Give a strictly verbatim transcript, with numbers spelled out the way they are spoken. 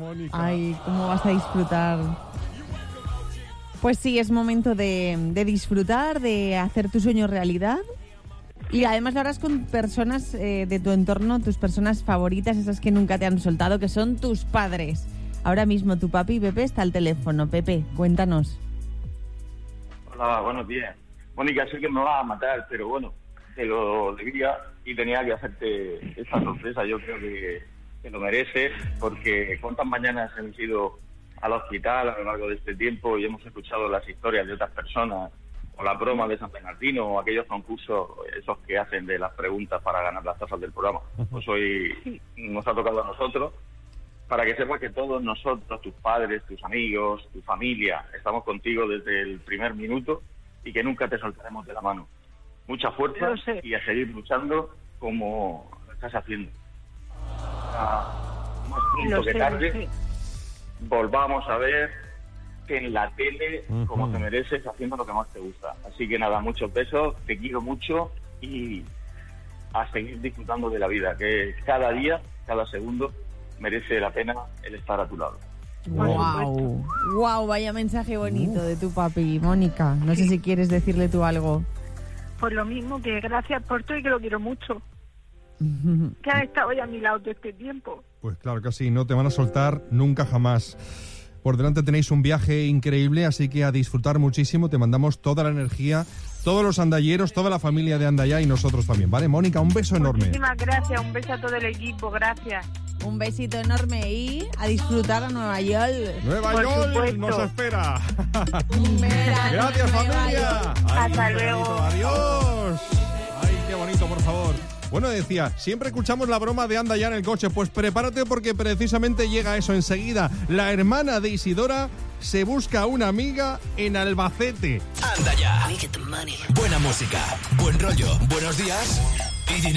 Mónica. Ay, cómo vas a disfrutar. Pues sí, es momento de, de disfrutar, de hacer tu sueño realidad. Y además lo harás con personas eh, de tu entorno, tus personas favoritas, esas que nunca te han soltado, que son tus padres. Ahora mismo tu papi Pepe está al teléfono. Pepe, cuéntanos. Hola, buenos días. Mónica, sé que me vas a matar, pero bueno, te lo debía y tenía que hacerte esta sorpresa. Yo creo que, que lo mereces, porque cuántas mañanas hemos ido al hospital a lo largo de este tiempo y hemos escuchado las historias de otras personas, o la broma de San Bernardino, o aquellos concursos, esos que hacen de las preguntas para ganar las tazas del programa. Pues hoy nos ha tocado a nosotros, para que sepas que todos nosotros, tus padres, tus amigos, tu familia, estamos contigo desde el primer minuto y que nunca te soltaremos de la mano. Mucha fuerza y a seguir luchando como lo estás haciendo. Ah, más pronto que tarde, volvamos a ver que en la tele, uh-huh. como te mereces, haciendo lo que más te gusta. Así que nada, muchos besos, te quiero mucho y a seguir disfrutando de la vida, que cada día, cada segundo, merece la pena el estar a tu lado. Wow, wow, vaya mensaje bonito uh. de tu papi, Mónica. No sé si quieres decirle tú algo. Pues lo mismo, que gracias por todo y que lo quiero mucho. Que has estado ya a mi lado todo este tiempo. Pues claro que sí, no te van a soltar nunca jamás. Por delante tenéis un viaje increíble, así que a disfrutar muchísimo. Te mandamos toda la energía, todos los andalleros, toda la familia de Andallá y nosotros también, ¿vale? Mónica, un beso enorme. Muchísimas gracias, un beso a todo el equipo, gracias. Un besito enorme y a disfrutar a Nueva York. Nueva Por York supuesto. nos espera. Mira, gracias, familia. Ay, hasta luego. Adiós. Ay, qué bonito, por favor. Bueno, decía, siempre escuchamos la broma de Anda ya en el coche. Pues prepárate porque precisamente llega eso enseguida. La hermana de Isidora se busca una amiga en Albacete. Anda ya. Buena música, buen rollo, buenos días y dinero.